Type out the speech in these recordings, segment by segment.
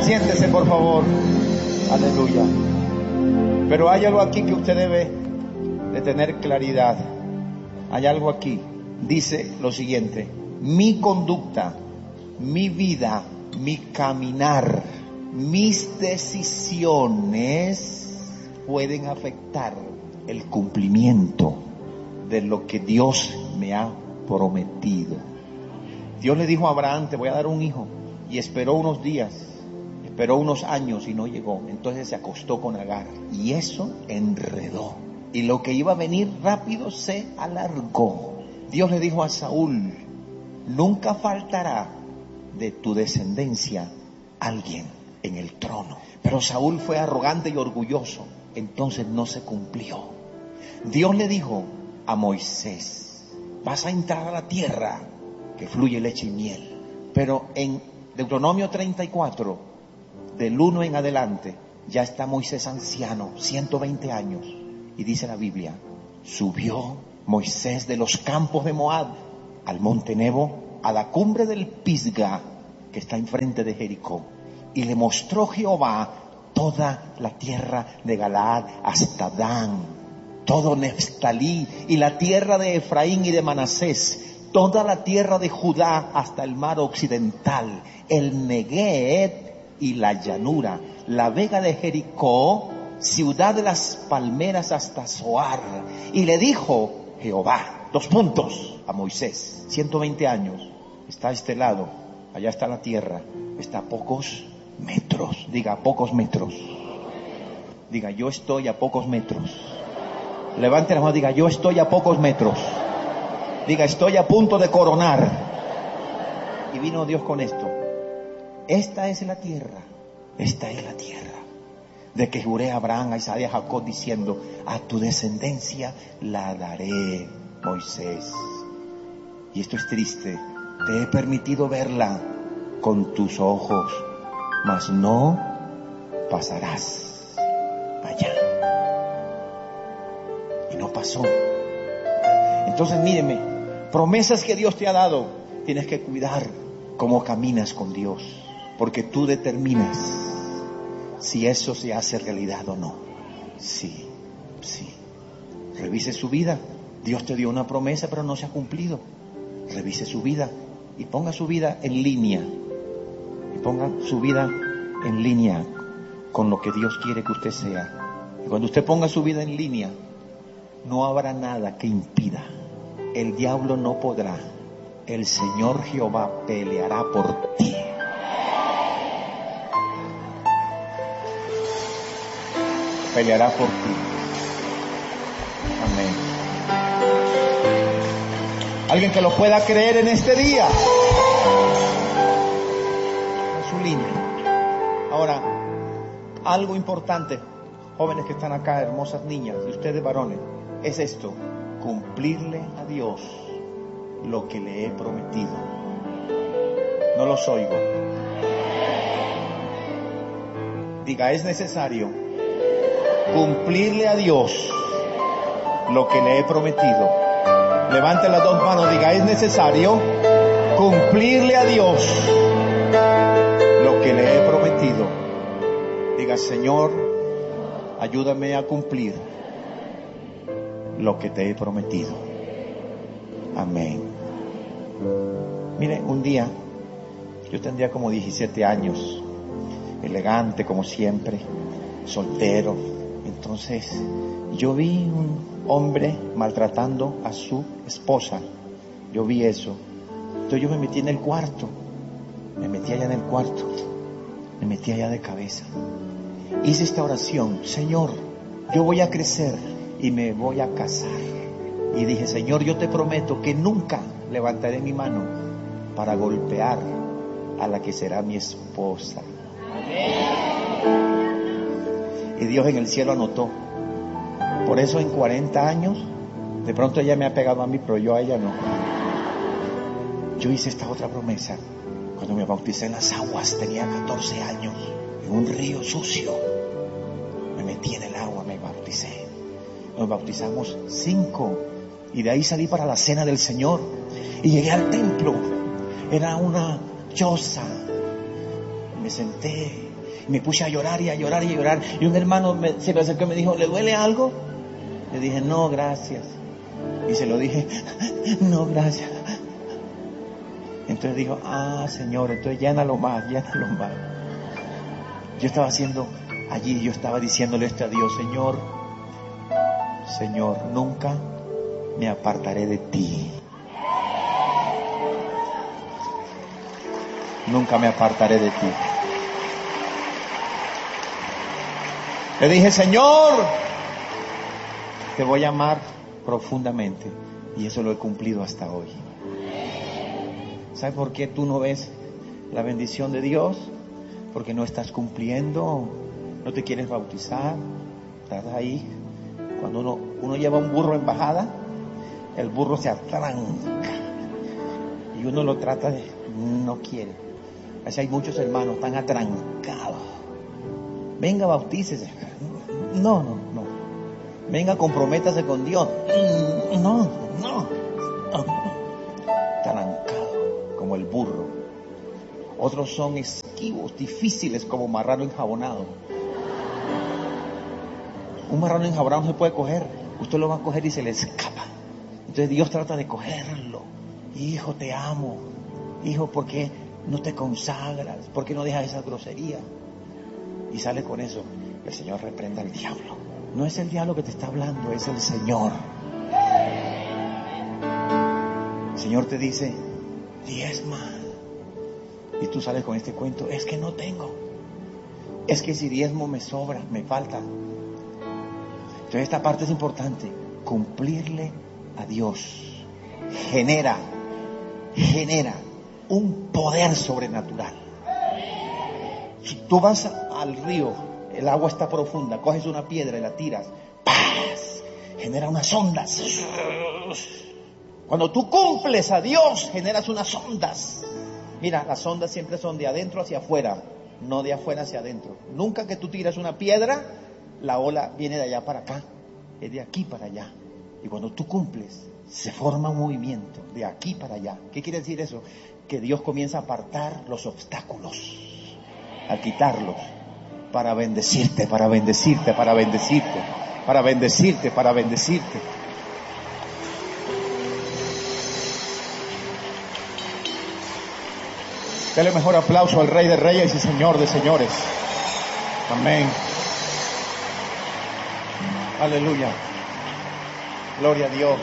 Siéntese, por favor. Aleluya. Pero hay algo aquí que usted debe de tener claridad. Hay algo aquí. Dice lo siguiente: mi conducta, mi vida, mi caminar, mis decisiones pueden afectar el cumplimiento de lo que Dios me ha prometido. Dios le dijo a Abraham: te voy a dar un hijo. Y esperó unos días, esperó unos años y no llegó. Entonces se acostó con Agar y eso enredó. Y lo que iba a venir rápido se alargó. Dios le dijo a Saúl: nunca faltará de tu descendencia alguien en el trono. Pero Saúl fue arrogante y orgulloso. Entonces no se cumplió. Dios le dijo a Moisés: vas a entrar a la tierra que fluye leche y miel. Pero en Deuteronomio 34, del 1 en adelante, ya está Moisés anciano, 120 años. Y dice la Biblia: subió Moisés de los campos de Moab al monte Nebo, a la cumbre del Pisga, que está enfrente de Jericó. Y le mostró Jehová toda la tierra de Galaad hasta Dan, todo Neftalí y la tierra de Efraín y de Manasés, toda la tierra de Judá hasta el mar occidental, el Negueb y la llanura, la vega de Jericó, ciudad de las palmeras hasta Zoar. Y le dijo Jehová, a Moisés: 120 años, está a este lado, allá está la tierra, está a pocos metros. Diga: a pocos metros. Diga: yo estoy a pocos metros. Levante la mano, diga: yo estoy a pocos metros. Diga: estoy a punto de coronar. Y vino Dios con esto: esta es la tierra, esta es la tierra de que juré a Abraham, a Isaac y a Jacob, diciendo: a tu descendencia la daré, Moisés. Y esto es triste: te he permitido verla con tus ojos, mas no pasarás allá. Y no pasó. Entonces míreme, promesas que Dios te ha dado, tienes que cuidar cómo caminas con Dios, porque tú determinas si eso se hace realidad o no. Sí. Revise su vida. Dios te dio una promesa, pero no se ha cumplido. Revise su vida y ponga su vida en línea. Y ponga su vida en línea con lo que Dios quiere que usted sea. Y cuando usted ponga su vida en línea, no habrá nada que impida. El diablo no podrá. El Señor Jehová peleará por ti. Peleará por ti. Amén. Alguien que lo pueda creer en este día. En su línea. Ahora, algo importante, jóvenes que están acá, hermosas niñas, y ustedes varones, es esto: cumplirle a Dios lo que le he prometido. No los oigo. Diga: es necesario cumplirle a Dios lo que le he prometido. Levante las dos manos, diga: es necesario cumplirle a Dios lo que le he prometido. Diga: Señor, ayúdame a cumplir lo que te he prometido. Amén. Mire, un día, yo tendría como 17 años, elegante como siempre, soltero. Entonces yo vi un hombre maltratando a su esposa. Yo vi eso. Entonces yo me metí en el cuarto. Me metí allá en el cuarto. Me metí allá de cabeza. Hice esta oración: Señor, yo voy a crecer y me voy a casar. Y dije: Señor, yo te prometo que nunca levantaré mi mano para golpear a la que será mi esposa. Y Dios en el cielo anotó. Por eso en 40 años, de pronto ella me ha pegado a mí, pero yo a ella no. Yo hice esta otra promesa cuando me bauticé en las aguas. Tenía 14 años, en un río sucio. Me metí en el agua, me bauticé. Nos bautizamos 5 y de ahí salí para la cena del Señor y llegué al templo. Era una choza. Me senté Y me puse a llorar y a llorar y a llorar. Y un hermano se me acercó y me dijo, ¿le duele algo? Le dije, no, gracias. Y se lo dije, no, gracias. Entonces dijo, Señor, entonces llénalo más, llénalo más. Yo estaba haciendo allí, yo estaba diciéndole esto a Dios, Señor, nunca me apartaré de ti. Nunca me apartaré de ti. Le dije, Señor, te voy a amar profundamente. Y eso lo he cumplido hasta hoy. ¿Sabes por qué tú no ves la bendición de Dios? Porque no estás cumpliendo, no te quieres bautizar, estás ahí. Cuando uno lleva un burro en bajada, el burro se atranca y uno lo trata de, no quiere. Así hay muchos hermanos, están atrancados. Venga, bautícese. No. Venga, comprométase con Dios. No. Trancado como el burro. Otros son esquivos, difíciles como marrano enjabonado. Un marrano enjabonado no se puede coger. Usted lo va a coger y se le escapa. Entonces Dios trata de cogerlo. Hijo, te amo. Hijo, ¿por qué no te consagras? ¿Por qué no dejas esa grosería? Y sale con eso. El Señor reprenda al diablo. No es el diablo que te está hablando, es el Señor. El Señor te dice, diezma. Y tú sales con este cuento, es que no tengo. Es que si diezmo me sobra, me falta. Entonces esta parte es importante. Cumplirle a Dios genera un poder sobrenatural. Si tú vas al río, el agua está profunda, coges una piedra y la tiras, ¡paz! Genera unas ondas. Cuando tú cumples a Dios, generas unas ondas. Mira, las ondas siempre son de adentro hacia afuera, no de afuera hacia adentro. Nunca que tú tiras una piedra, la ola viene de allá para acá, es de aquí para allá. Y cuando tú cumples, se forma un movimiento de aquí para allá. ¿Qué quiere decir eso? Que Dios comienza a apartar los obstáculos, a quitarlos, para bendecirte, para bendecirte, para bendecirte, para bendecirte, para bendecirte. Dale mejor aplauso al Rey de Reyes y Señor de Señores. Amén. Aleluya. Gloria a Dios.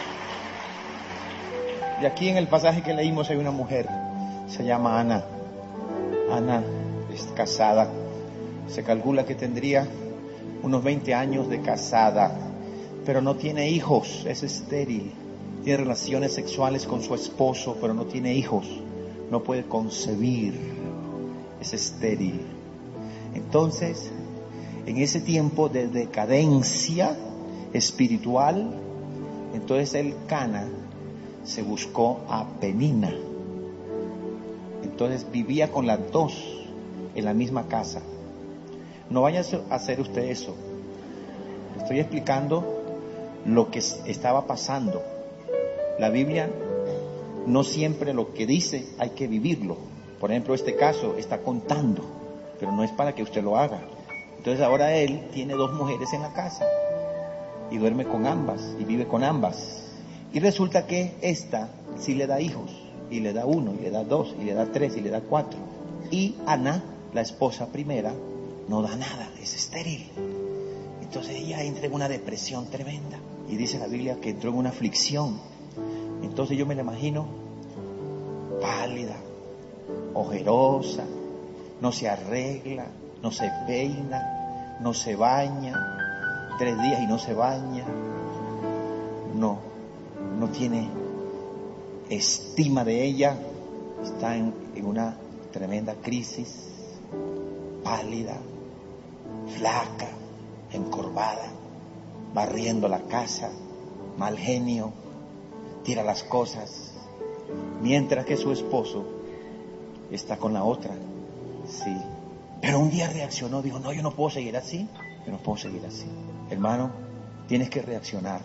Y aquí en el pasaje que leímos hay una mujer, se llama Ana. Ana es casada. Se calcula que tendría unos 20 años de casada, pero no tiene hijos, es estéril. Tiene relaciones sexuales con su esposo, pero no tiene hijos. No puede concebir, es estéril. Entonces, en ese tiempo de decadencia espiritual, entonces el Cana se buscó a Penina. Entonces vivía con las dos en la misma casa. No vaya a hacer usted eso. Estoy explicando lo que estaba pasando. La Biblia no siempre lo que dice hay que vivirlo. Por ejemplo, este caso está contando, pero no es para que usted lo haga. Entonces ahora él tiene 2 mujeres en la casa y duerme con ambas y vive con ambas. Y resulta que esta sí le da hijos, y le da 1, y le da 2, y le da 3, y le da 4. Y Ana, la esposa primera, no da nada, es estéril. Entonces ella entra en una depresión tremenda. Y dice la Biblia que entró en una aflicción. Entonces yo me la imagino pálida, ojerosa, no se arregla, no se peina, no se baña, 3 días y no se baña, no tiene estima de ella, está en una tremenda crisis, pálida, flaca, encorvada, barriendo la casa, mal genio, tira las cosas, mientras que su esposo está con la otra. Sí, pero un día reaccionó, dijo, no, yo no puedo seguir así, hermano, tienes que reaccionar,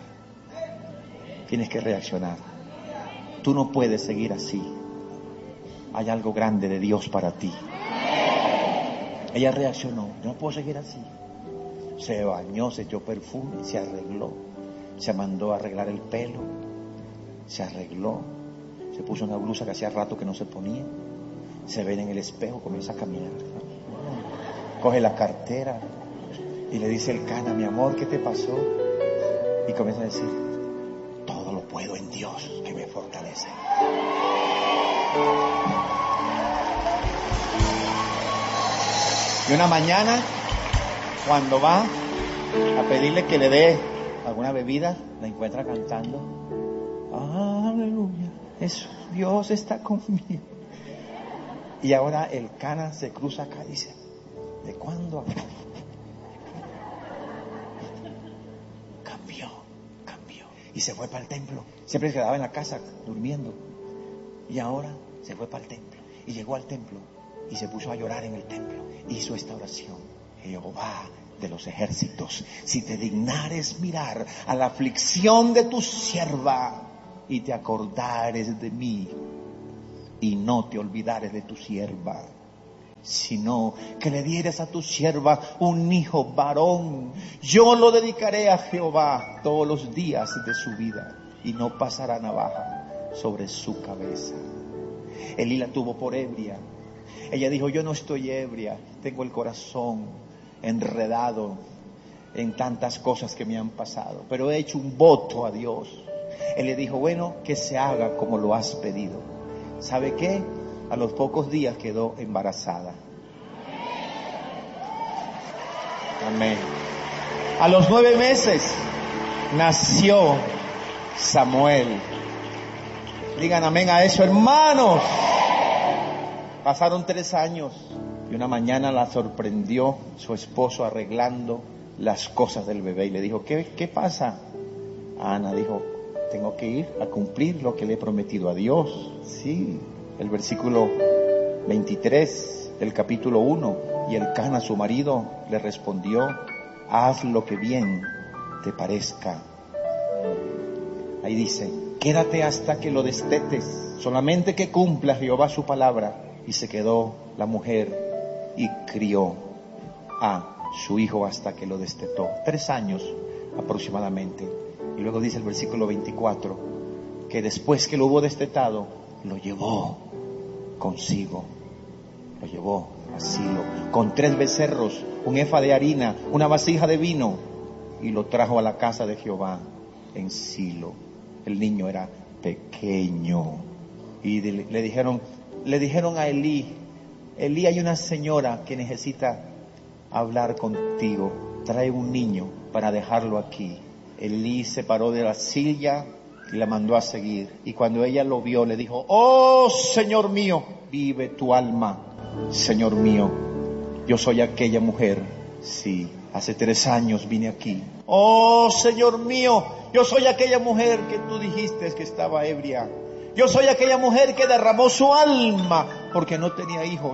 tú no puedes seguir así, hay algo grande de Dios para ti. Ella reaccionó, yo no puedo seguir así. Se bañó, se echó perfume, se arregló, se mandó a arreglar el pelo, se arregló, se puso una blusa que hacía rato que no se ponía, se ve en el espejo, comienza a caminar, coge la cartera y le dice el Cana, mi amor, ¿qué te pasó? Y comienza a decir, todo lo puedo en Dios que me fortalece. Y una mañana, cuando va a pedirle que le dé alguna bebida, la encuentra cantando, aleluya, Dios está conmigo. Y ahora el Cana se cruza acá y dice, ¿de cuándo acá? Cambió. Y se fue para el templo. Siempre se quedaba en la casa durmiendo. Y ahora se fue para el templo. Y llegó al templo y se puso a llorar en el templo. Hizo esta oración: Jehová de los ejércitos, si te dignares mirar a la aflicción de tu sierva y te acordares de mí y no te olvidares de tu sierva, sino que le dieres a tu sierva un hijo varón, yo lo dedicaré a Jehová todos los días de su vida y no pasará navaja sobre su cabeza. Elí la tuvo por ebria. Ella dijo, yo no estoy ebria, tengo el corazón enredado en tantas cosas que me han pasado, pero he hecho un voto a Dios. Él le dijo, bueno, que se haga como lo has pedido. ¿Sabe qué? A los pocos días quedó embarazada. Amén. A los 9 meses nació Samuel. Digan amén a eso, hermanos. Pasaron 3 años y una mañana la sorprendió su esposo arreglando las cosas del bebé y le dijo, ¿qué pasa? Ana dijo, tengo que ir a cumplir lo que le he prometido a Dios. Sí, el versículo 23 del capítulo 1. Y el Cana, su marido, le respondió, haz lo que bien te parezca. Ahí dice, quédate hasta que lo destetes, solamente que cumpla Jehová su palabra. Y se quedó la mujer y crió a su hijo hasta que lo destetó. 3 años aproximadamente. Y luego dice el versículo 24, que después que lo hubo destetado, lo llevó consigo. Lo llevó a Silo, con 3 becerros, un efa de harina, una vasija de vino, y lo trajo a la casa de Jehová en Silo. El niño era pequeño. Y le dijeron a Elí, hay una señora que necesita hablar contigo, trae un niño para dejarlo aquí. Elí se paró de la silla y la mandó a seguir. Y cuando ella lo vio, le dijo, oh Señor mío, vive tu alma, Señor mío, yo soy aquella mujer, sí, hace 3 años vine aquí. Oh Señor mío, yo soy aquella mujer que tú dijiste que estaba ebria. Yo soy aquella mujer que derramó su alma porque no tenía hijos.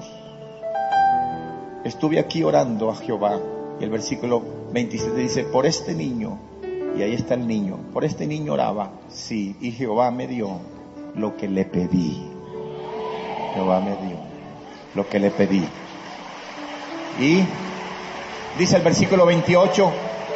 Estuve aquí orando a Jehová. Y el versículo 27 dice, por este niño, y ahí está el niño, por este niño oraba, sí, y Jehová me dio lo que le pedí. Jehová me dio lo que le pedí. Y dice el versículo 28,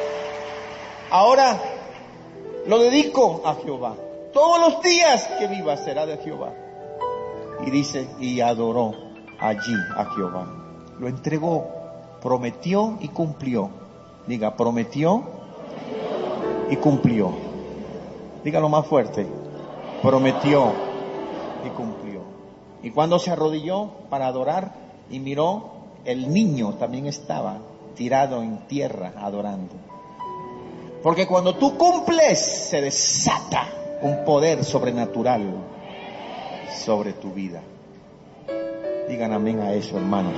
ahora lo dedico a Jehová. Todos los días que viva será de Jehová. Y dice, y adoró allí a Jehová. Lo entregó, prometió y cumplió. Diga, prometió y cumplió. Dígalo más fuerte. Prometió y cumplió. Y cuando se arrodilló para adorar y miró, el niño también estaba tirado en tierra adorando. Porque cuando tú cumples, se desata un poder sobrenatural sobre tu vida. Digan amén a eso, hermanos.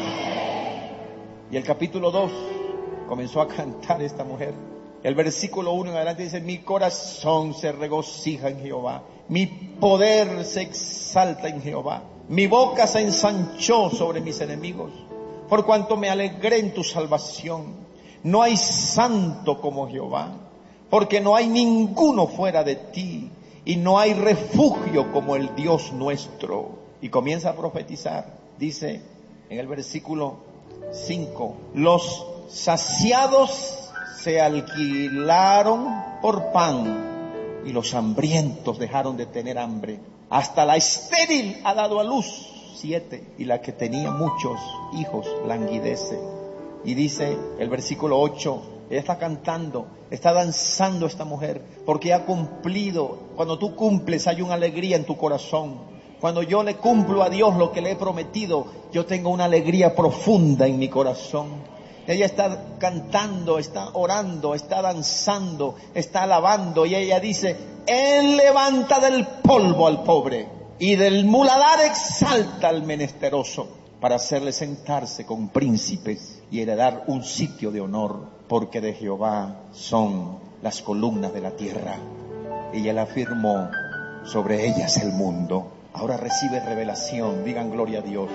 Y el capítulo 2 comenzó a cantar esta mujer. El versículo 1 en adelante dice, mi corazón se regocija en Jehová, mi poder se exalta en Jehová, mi boca se ensanchó sobre mis enemigos, por cuanto me alegré en tu salvación. No hay santo como Jehová, porque no hay ninguno fuera de ti, y no hay refugio como el Dios nuestro. Y comienza a profetizar. Dice en el versículo 5. Los saciados se alquilaron por pan y los hambrientos dejaron de tener hambre. Hasta la estéril ha dado a luz. 7. Y la que tenía muchos hijos languidece. Y dice el versículo 8, ella está cantando, está danzando esta mujer, porque ha cumplido. Cuando tú cumples hay una alegría en tu corazón. Cuando yo le cumplo a Dios lo que le he prometido, yo tengo una alegría profunda en mi corazón. Ella está cantando, está orando, está danzando, está alabando, y ella dice: Él levanta del polvo al pobre y del muladar exalta al menesteroso, para hacerle sentarse con príncipes y heredar un sitio de honor, porque de Jehová son las columnas de la tierra, y Él afirmó sobre ellas el mundo. Ahora recibe revelación. Digan gloria a Dios.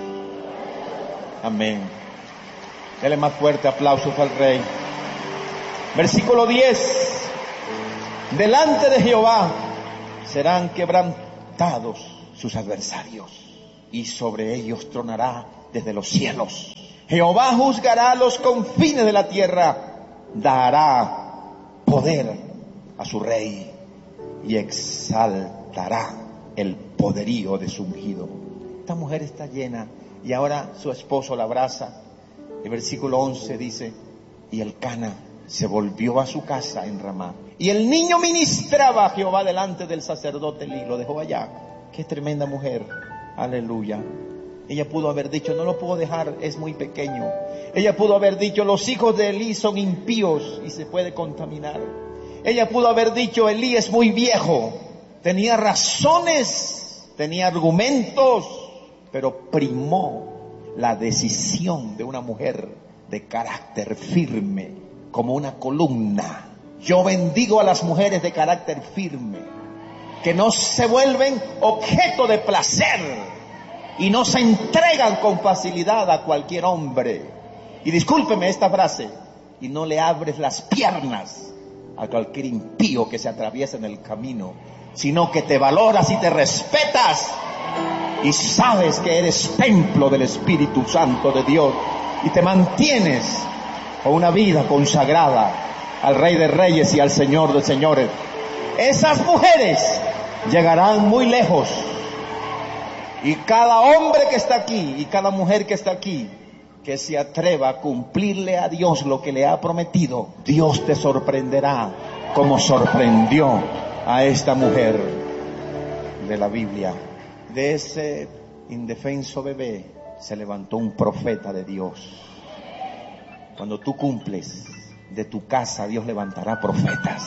Amén. Dele más fuerte aplausos al Rey. Versículo 10. Delante de Jehová serán quebrantados sus adversarios, y sobre ellos tronará desde los cielos. Jehová juzgará los confines de la tierra, dará poder a su rey y exaltará el poderío de su ungido. Esta mujer está llena, y ahora su esposo la abraza. El versículo 11 dice: y Elcana se volvió a su casa en Ramá, y el niño ministraba a Jehová delante del sacerdote Elí. Lo dejó allá. Qué tremenda mujer. Aleluya. Ella pudo haber dicho: no lo puedo dejar, es muy pequeño. Ella pudo haber dicho: los hijos de Elí son impíos y se puede contaminar. Ella pudo haber dicho: Elí es muy viejo. Tenía razones, tenía argumentos, pero primó la decisión de una mujer de carácter firme, como una columna. Yo bendigo a las mujeres de carácter firme, que no se vuelven objeto de placer y no se entregan con facilidad a cualquier hombre. Y discúlpeme esta frase: y no le abres las piernas a cualquier impío que se atraviesa en el camino, sino que te valoras y te respetas y sabes que eres templo del Espíritu Santo de Dios, y te mantienes con una vida consagrada al Rey de Reyes y al Señor de Señores. Esas mujeres llegarán muy lejos, y cada hombre que está aquí y cada mujer que está aquí, que se atreva a cumplirle a Dios lo que le ha prometido, Dios te sorprenderá como sorprendió a esta mujer de la Biblia. De ese indefenso bebé se levantó un profeta de Dios. Cuando tú cumples, de tu casa Dios levantará profetas.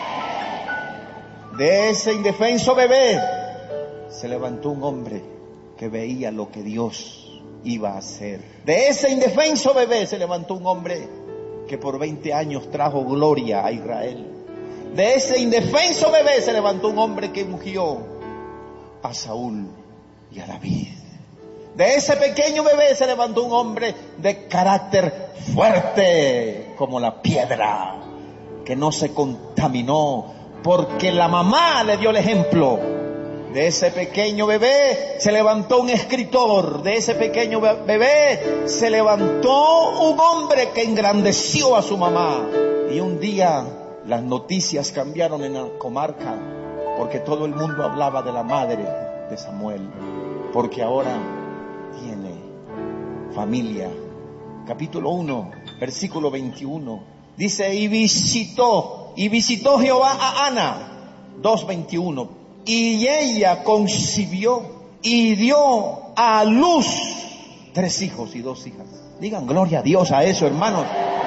De ese indefenso bebé se levantó un hombre que veía lo que Dios iba a hacer. De ese indefenso bebé se levantó un hombre que por 20 años trajo gloria a Israel. De ese indefenso bebé se levantó un hombre que ungió a Saúl y a David. De ese pequeño bebé se levantó un hombre de carácter fuerte como la piedra, que no se contaminó porque la mamá le dio el ejemplo. De ese pequeño bebé se levantó un escritor. De ese pequeño bebé se levantó un hombre que engrandeció a su mamá. Y un día las noticias cambiaron en la comarca, porque todo el mundo hablaba de la madre de Samuel, porque ahora tiene familia. Capítulo 1, versículo 21, dice: y visitó Jehová a Ana. 2:21, y ella concibió y dio a luz 3 hijos y 2 hijas. Digan gloria a Dios a eso, hermanos.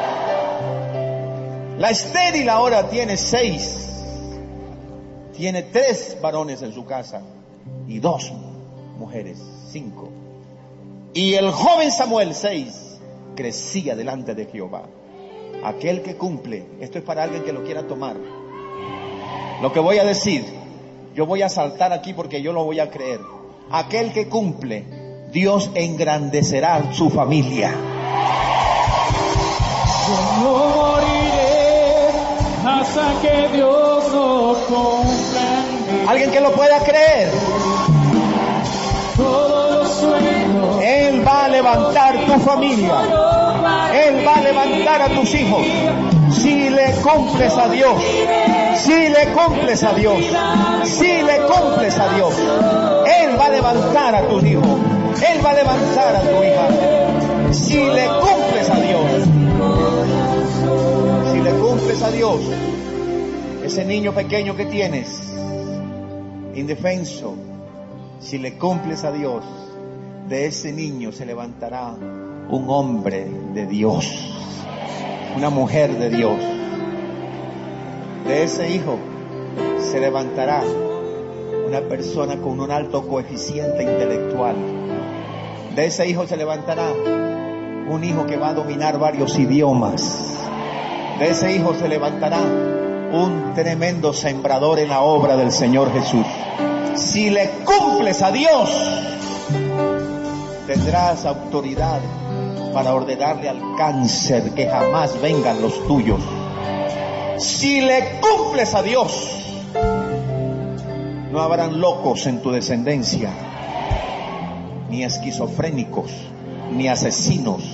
La estéril ahora tiene 6. Tiene 3 varones en su casa y 2 mujeres, 5. Y el joven Samuel, 6, crecía delante de Jehová. Aquel que cumple, esto es para alguien que lo quiera tomar. Lo que voy a decir, yo voy a saltar aquí porque yo lo voy a creer. Aquel que cumple, Dios engrandecerá su familia. Yo no moriré hasta que Dios lo cumpla en mí. Alguien que lo pueda creer. Todos los sueños Él va a levantar tu familia. Él va a levantar a tus hijos. Si le cumples a Dios, si le cumples a Dios, si le cumples a Dios, Él va a levantar a tus hijos. Él va a levantar a tu hija. Si le cumples a Dios, si le cumples a Dios, ese niño pequeño que tienes, indefenso, si le cumples a Dios, de ese niño se levantará un hombre de Dios, una mujer de Dios. De ese hijo se levantará una persona con un alto coeficiente intelectual. De ese hijo se levantará un hijo que va a dominar varios idiomas. De ese hijo se levantará un tremendo sembrador en la obra del Señor Jesús. Si le cumples a Dios, tendrás autoridad para ordenarle al cáncer que jamás vengan los tuyos. Si le cumples a Dios, no habrán locos en tu descendencia, ni esquizofrénicos, ni asesinos,